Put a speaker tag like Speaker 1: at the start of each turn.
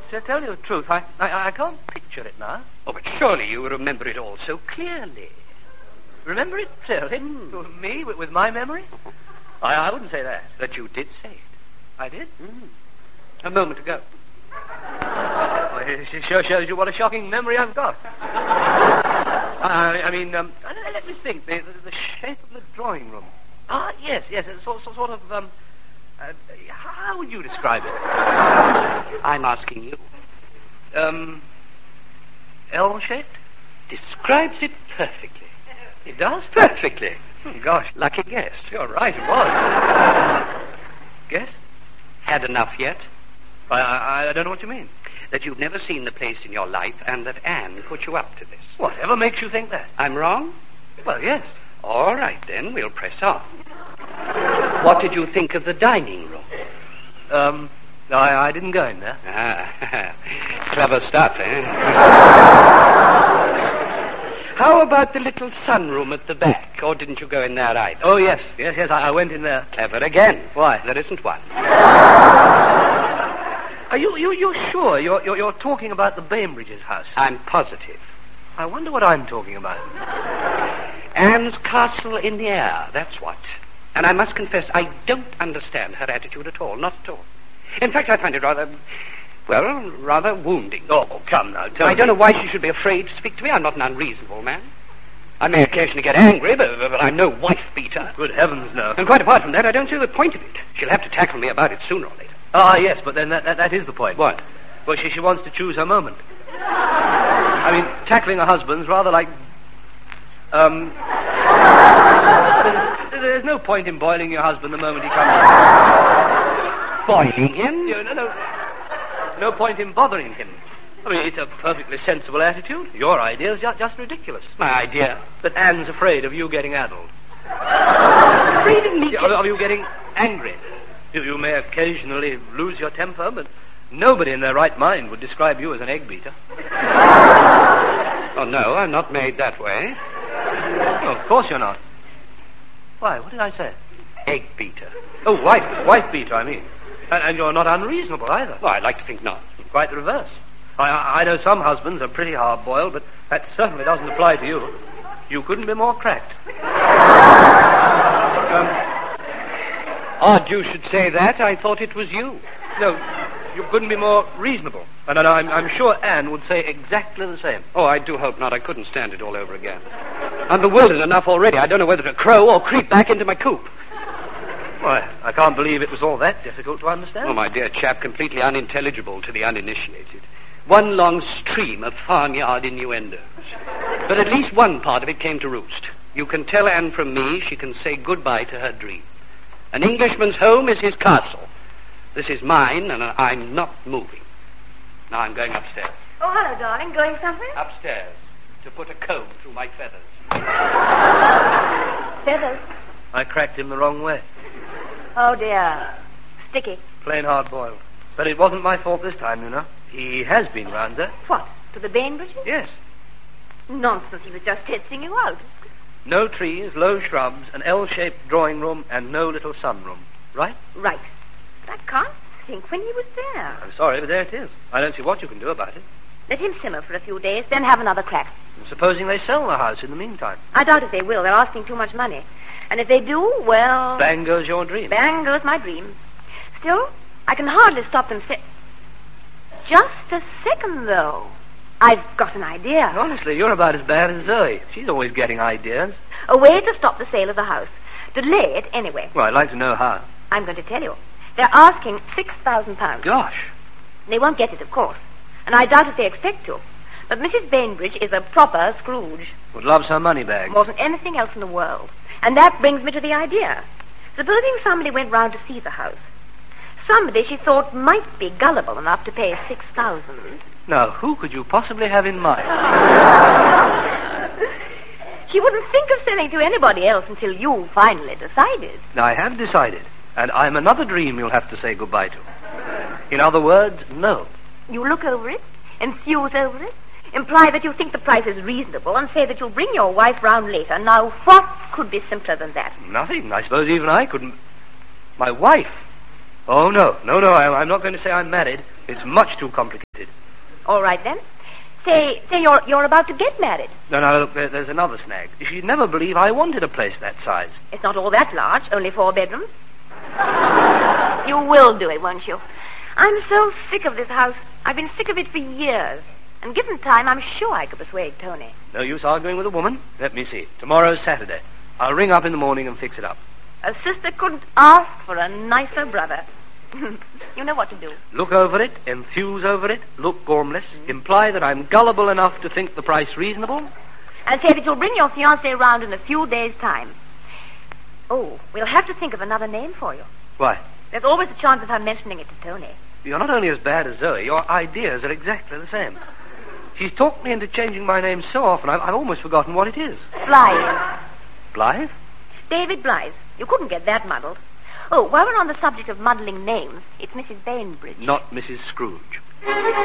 Speaker 1: to tell you the truth, I can't picture it now.
Speaker 2: Oh, but surely you remember it all so clearly.
Speaker 1: Remember it clearly? Me, with my memory? I wouldn't say that.
Speaker 2: That you did say it.
Speaker 1: I did?
Speaker 2: A moment ago.
Speaker 1: Well, it sure shows you what a shocking memory I've got. I mean, let me think. The shape of the drawing room. Yes. It's sort of, how would you describe it?
Speaker 2: I'm asking you.
Speaker 1: L-shaped?
Speaker 2: Describes it perfectly.
Speaker 1: It does?
Speaker 2: Perfectly.
Speaker 1: Gosh.
Speaker 2: Lucky guess.
Speaker 1: You're right, it was. Guess?
Speaker 2: Had enough yet?
Speaker 1: I don't know what you mean.
Speaker 2: That you've never seen the place in your life and that Anne put you up to this.
Speaker 1: Whatever makes you think that?
Speaker 2: I'm wrong?
Speaker 1: Well, yes.
Speaker 2: All right, then. We'll press on. What did you think of the dining room?
Speaker 1: I didn't go in there.
Speaker 2: Clever stuff, eh? How about the little sunroom at the back? Or didn't you go in there either?
Speaker 1: Oh, yes. I went in there.
Speaker 2: Clever again.
Speaker 1: Why?
Speaker 2: There isn't one.
Speaker 1: Are you sure you're talking about the Bainbridges' house?
Speaker 2: I'm positive.
Speaker 1: I wonder what I'm talking about.
Speaker 2: Anne's castle in the air, that's what. And I must confess, I don't understand her attitude at all, not at all. In fact, I find it rather wounding.
Speaker 1: Oh, come now, tell me.
Speaker 2: I don't know why she should be afraid to speak to me. I'm not an unreasonable man. I may occasionally get angry, but I'm no wife-beater.
Speaker 1: Good heavens, no.
Speaker 2: And quite apart from that, I don't see the point of it. She'll have to tackle me about it sooner or later.
Speaker 1: Yes, but then that is the point.
Speaker 2: What?
Speaker 1: Well, she wants to choose her moment. I mean, tackling a husband's rather like... There's no point in boiling your husband the moment he comes in.
Speaker 2: Boiling him?
Speaker 1: No point in bothering him. I mean, it's a perfectly sensible attitude. Your idea's just ridiculous.
Speaker 2: My idea?
Speaker 1: That Anne's afraid of you getting addled.
Speaker 2: Afraid of me?
Speaker 1: Of you getting angry. You may occasionally lose your temper, but nobody in their right mind would describe you as an egg beater.
Speaker 2: Oh, no, I'm not made that way.
Speaker 1: Oh, of course you're not. Why, what did I say?
Speaker 2: Egg beater.
Speaker 1: Oh, wife beater, I mean. And you're not unreasonable either.
Speaker 2: Well, I'd like to think not.
Speaker 1: Quite the reverse. I know some husbands are pretty hard-boiled, but that certainly doesn't apply to you. You couldn't be more cracked.
Speaker 2: Odd you should say that. I thought it was you.
Speaker 1: No, you couldn't be more reasonable. And I'm sure Anne would say exactly the same.
Speaker 2: Oh, I do hope not. I couldn't stand it all over again. I'm bewildered enough already. I don't know whether to crow or creep back into my coop.
Speaker 1: Why, I can't believe it was all that difficult to understand.
Speaker 2: Oh, my dear chap, completely unintelligible to the uninitiated. One long stream of farmyard innuendos. But at least one part of it came to roost. You can tell Anne from me she can say goodbye to her dream. An Englishman's home is his castle. This is mine, and I'm not moving. Now I'm going upstairs.
Speaker 3: Oh, hello, darling. Going somewhere?
Speaker 2: Upstairs. To put a comb through my feathers.
Speaker 3: Feathers?
Speaker 1: I cracked him the wrong way.
Speaker 3: Oh, dear. Sticky.
Speaker 1: Plain hard-boiled. But it wasn't my fault this time, you know. He has been round there.
Speaker 3: What? To the Bainbridges?
Speaker 1: Yes.
Speaker 3: Nonsense. He was just testing you out.
Speaker 1: No trees, low shrubs, an L-shaped drawing room, and no little sunroom. Right?
Speaker 3: Right. But I can't think when he was there.
Speaker 1: I'm sorry, but there it is. I don't see what you can do about it.
Speaker 3: Let him simmer for a few days, then have another crack.
Speaker 1: Supposing they sell the house in the meantime.
Speaker 3: I doubt if they will. They're asking too much money. And if they do, well...
Speaker 1: Bang goes your dream.
Speaker 3: Bang goes my dream. Still, I can hardly stop them Just a second, though. I've got an idea.
Speaker 1: Honestly, you're about as bad as Zoe. She's always getting ideas.
Speaker 3: A way to stop the sale of the house. Delay it anyway.
Speaker 1: Well, I'd like to know how.
Speaker 3: I'm going to tell you. They're asking £6,000.
Speaker 1: Gosh.
Speaker 3: They won't get it, of course. And I doubt if they expect to. But Mrs. Bainbridge is a proper Scrooge.
Speaker 1: Would love her money back.
Speaker 3: More than anything else in the world. And that brings me to the idea. Supposing somebody went round to see the house. Somebody she thought might be gullible enough to pay $6,000.
Speaker 1: Now, who could you possibly have in mind?
Speaker 3: She wouldn't think of selling to anybody else until you finally decided.
Speaker 1: Now, I have decided. And I'm another dream you'll have to say goodbye to. In other words, no.
Speaker 3: You look over it, enthuse over it, imply that you think the price is reasonable, and say that you'll bring your wife round later. Now, what could be simpler than that?
Speaker 1: Nothing. I suppose even I couldn't... My wife?
Speaker 4: Oh, no. I'm not going to say I'm married. It's much too complicated.
Speaker 3: All right, then. Say you're about to get married.
Speaker 4: No, look, there's another snag. She'd never believe I wanted a place that size.
Speaker 3: It's not all that large, only 4 bedrooms. You will do it, won't you? I'm so sick of this house. I've been sick of it for years. And given time, I'm sure I could persuade Tony.
Speaker 4: No use arguing with a woman. Let me see. Tomorrow's Saturday. I'll ring up in the morning and fix it up.
Speaker 3: A sister couldn't ask for a nicer brother. You know what to do.
Speaker 4: Look over it, enthuse over it, look gormless, imply that I'm gullible enough to think the price reasonable.
Speaker 3: And say that you'll bring your fiancé round in a few days' time. Oh, we'll have to think of another name for you.
Speaker 4: Why?
Speaker 3: There's always a chance of her mentioning it to Tony.
Speaker 4: You're not only as bad as Zoe, your ideas are exactly the same. She's talked me into changing my name so often, I've almost forgotten what it is.
Speaker 3: Blythe.
Speaker 4: Blythe?
Speaker 3: David Blythe. You couldn't get that muddled. Oh, while we're on the subject of muddling names, it's Mrs. Bainbridge.
Speaker 4: Not Mrs. Scrooge.